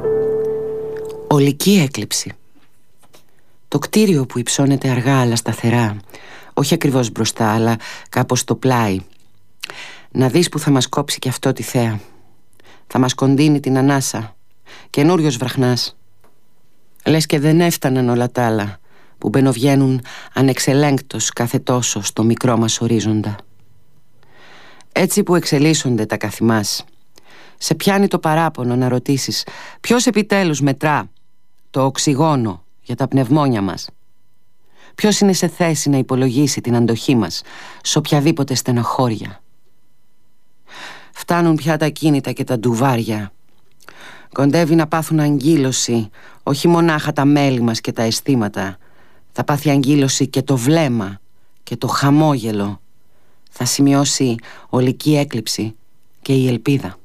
Ολική έκλειψη. Το κτίριο που υψώνεται αργά αλλά σταθερά, όχι ακριβώς μπροστά αλλά κάπως στο πλάι. Να δεις που θα μας κόψει κι αυτό τη θέα. Θα μας κοντίνει την ανάσα. Καινούριος βραχνάς. Λες και δεν έφταναν όλα τα άλλα που μπαινοβγαίνουν ανεξελέγκτος κάθε τόσο στο μικρό μας ορίζοντα. Έτσι που εξελίσσονται τα καθημάς, σε πιάνει το παράπονο να ρωτήσεις ποιος επιτέλους μετρά το οξυγόνο για τα πνευμόνια μας. Ποιος είναι σε θέση να υπολογίσει την αντοχή μας σε οποιαδήποτε στενοχώρια. Φτάνουν πια τα κίνητα και τα ντουβάρια. Κοντεύει να πάθουν αγκύλωση όχι μονάχα τα μέλη μας και τα αισθήματα. Θα πάθει αγκύλωση και το βλέμμα και το χαμόγελο. Θα σημειώσει ολική έκλειψη και η ελπίδα.